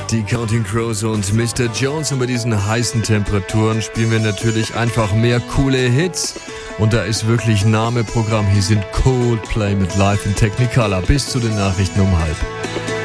Die Counting Crows und Mr. Jones, und bei diesen heißen Temperaturen spielen wir natürlich einfach mehr coole Hits. Und da ist wirklich Name Programm. Hier sind Coldplay mit Live in Technicolor bis zu den Nachrichten um 12:30.